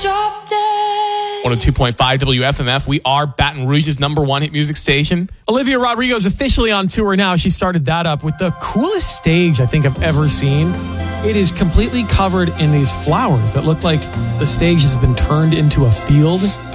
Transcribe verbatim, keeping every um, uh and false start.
drop dead. one oh two point five W F M F. We are Baton Rouge's number one hit music station. Olivia Rodrigo is officially on tour now. She started that up with the coolest stage I think I've ever seen. It is completely covered in these flowers that look like the stage has been turned into a field.